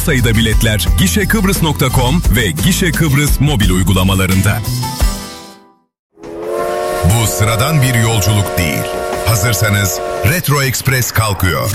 sayıda biletler gişekıbrıs.com ve Gişe Kıbrıs mobil uygulamalarında. Bu sıradan bir yolculuk değil. Hazırsanız Retro Express kalkıyor.